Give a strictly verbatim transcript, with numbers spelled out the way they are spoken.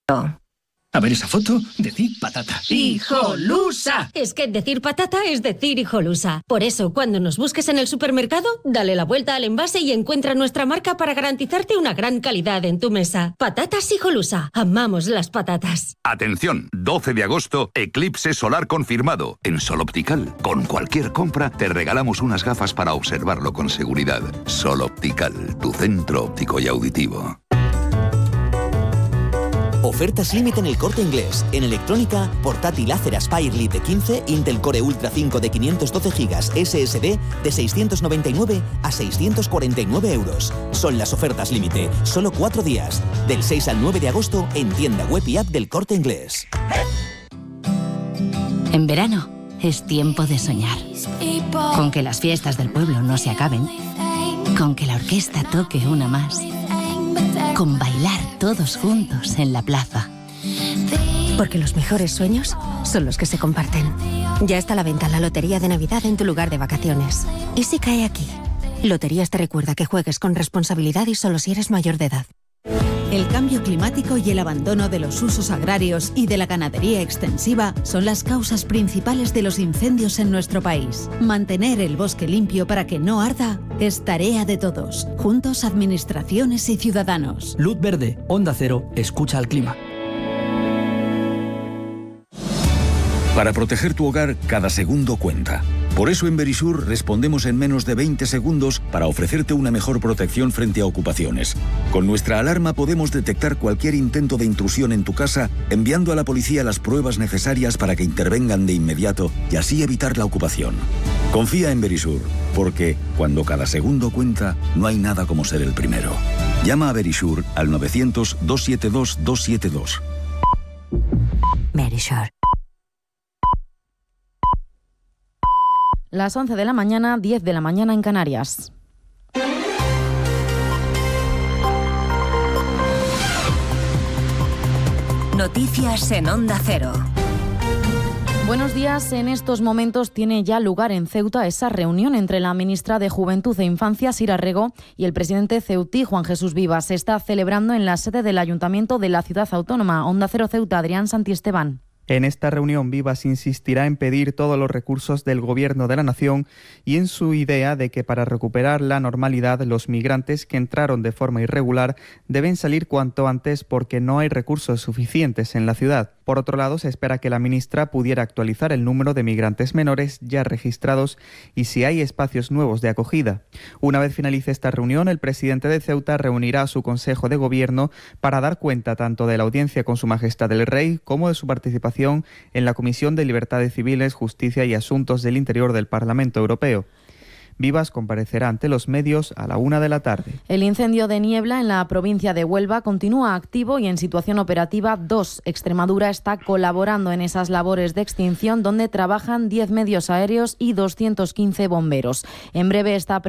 A ver esa foto, decir patata. ¡Hijolusa! Es que decir patata es decir hijolusa. Por eso, cuando nos busques en el supermercado, dale la vuelta al envase y encuentra nuestra marca para garantizarte una gran calidad en tu mesa. Patatas hijolusa. Amamos las patatas. Atención, doce de agosto, eclipse solar confirmado. En Sol Optical, con cualquier compra, te regalamos unas gafas para observarlo con seguridad. Sol Optical, tu centro óptico y auditivo. Ofertas límite en El Corte Inglés. En electrónica, portátil Acer Aspire Lite de quince, Intel Core Ultra cinco de quinientos doce gigas S S D de seiscientos noventa y nueve a seiscientos cuarenta y nueve euros. Son las ofertas límite. Solo cuatro días. Del seis al nueve de agosto en tienda web y app del Corte Inglés. En verano es tiempo de soñar. Con que las fiestas del pueblo no se acaben. Con que la orquesta toque una más. Con bailar todos juntos en la plaza. Porque los mejores sueños son los que se comparten. Ya está a la venta la Lotería de Navidad en tu lugar de vacaciones. ¿Y si cae aquí? Loterías te recuerda que juegues con responsabilidad y solo si eres mayor de edad. El cambio climático y el abandono de los usos agrarios y de la ganadería extensiva son las causas principales de los incendios en nuestro país. Mantener el bosque limpio para que no arda es tarea de todos, juntos administraciones y ciudadanos. Luz verde, Onda Cero, escucha al clima. Para proteger tu hogar, cada segundo cuenta. Por eso en Verisur respondemos en menos de veinte segundos para ofrecerte una mejor protección frente a ocupaciones. Con nuestra alarma podemos detectar cualquier intento de intrusión en tu casa, enviando a la policía las pruebas necesarias para que intervengan de inmediato y así evitar la ocupación. Confía en Verisur, porque cuando cada segundo cuenta, no hay nada como ser el primero. Llama a Verisur al novecientos, doscientos setenta y dos, doscientos setenta y dos. Verisur. Las once de la mañana, diez de la mañana en Canarias. Noticias en Onda Cero. Buenos días. En estos momentos tiene ya lugar en Ceuta esa reunión entre la ministra de Juventud e Infancia, Sira Rego, y el presidente ceutí, Juan Jesús Vivas. Se está celebrando en la sede del Ayuntamiento de la ciudad autónoma. Onda Cero Ceuta, Adrián Santiesteban. En esta reunión, Vivas insistirá en pedir todos los recursos del Gobierno de la Nación y en su idea de que para recuperar la normalidad los migrantes que entraron de forma irregular deben salir cuanto antes porque no hay recursos suficientes en la ciudad. Por otro lado, se espera que la ministra pudiera actualizar el número de migrantes menores ya registrados y si hay espacios nuevos de acogida. Una vez finalice esta reunión, el presidente de Ceuta reunirá a su Consejo de Gobierno para dar cuenta tanto de la audiencia con Su Majestad el Rey como de su participación en la Comisión de Libertades Civiles, Justicia y Asuntos del Interior del Parlamento Europeo. Vivas comparecerá ante los medios a la una de la tarde. El incendio de niebla en la provincia de Huelva continúa activo y en situación operativa dos. Extremadura está colaborando en esas labores de extinción donde trabajan diez medios aéreos y doscientos quince bomberos. En breve está